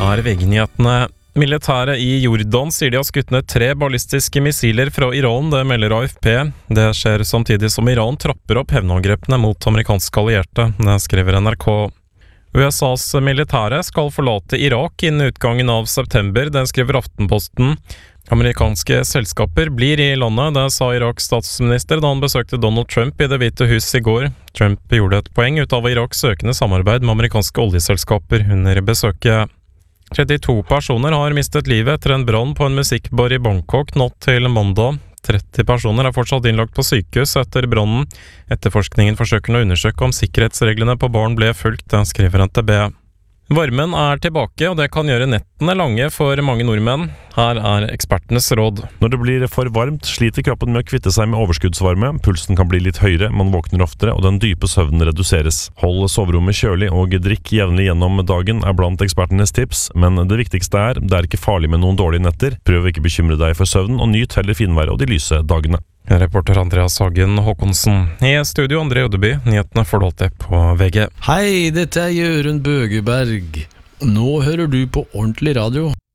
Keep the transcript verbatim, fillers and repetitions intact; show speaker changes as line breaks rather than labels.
er V G-nyhetene. Militæret i Jordan sier de har skutt ned tre ballistiske missiler fra Iran, det melder A F P. Det skjer samtidig som Iran trapper opp hevnangrepene mot amerikanske allierte, det skriver N R K. U S A's militære skal forlate Irak innen utgangen av september, det skriver Aftenposten. Amerikanske selskaper blir i landet, det sa Iraks statsminister da han besøkte Donald Trump i Det hvite hus i går. Trump gjorde et poeng ut av Iraks økende samarbeid med amerikanske oljeselskaper under besøket. trettito personer har mistet livet etter en brann på en musikkbar i Bangkok natt til mandag. tretti personer er fortsatt innlagt på sykehus etter brannen. Etterforskningen forsøker å undersøke om sikkerhetsreglene på baren ble fulgt, det skriver N T B. Varmen er tilbake, og det kan gjøre nettene lange for mange nordmenn. Her er ekspertenes råd.
Når det blir for varmt, sliter kroppen med å kvitte seg med overskuddsvarme, pulsen kan bli litt høyere, man våkner oftere, og den dype søvnen reduseres. Hold soverommet kjølig og drikk jevnlig gjennom dagen er blant ekspertenes tips, men det viktigste er, det er ikke farlig med noen dårlige netter. Prøv å ikke bekymre deg for søvnen, og nyt heller finværet og de lyse dagene.
Reporter Andreas Hagen Håkonsen. I studio André Ødeby, nyhetene får du alltid på V G.
Hei, dette er Jørund Bøgeberg. Nå hører du på Ordentlig Radio.